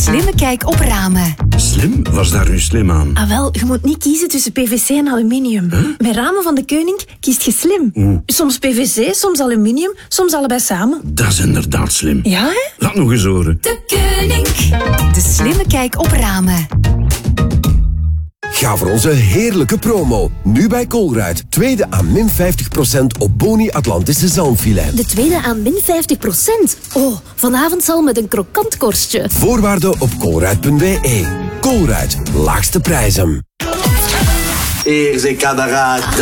slimme kijk op ramen. Slim? Was daar nu slim aan? Ah wel, je moet niet kiezen tussen PVC en aluminium. Huh? Bij Ramen van de Koning kiest je slim. Soms PVC, soms aluminium, soms allebei samen. Dat is inderdaad slim. Ja, hè? Laat nog eens horen. De Koning. De slimme kijk op ramen. Ga voor onze heerlijke promo. Nu bij Colruyt. Tweede aan min 50% op Boni Atlantische zalmfilet. De tweede aan min 50%. Oh, vanavond zal met een krokant korstje. Voorwaarden op colruyt.be. Colruyt. Laagste prijzen. Hier zijn kameraden.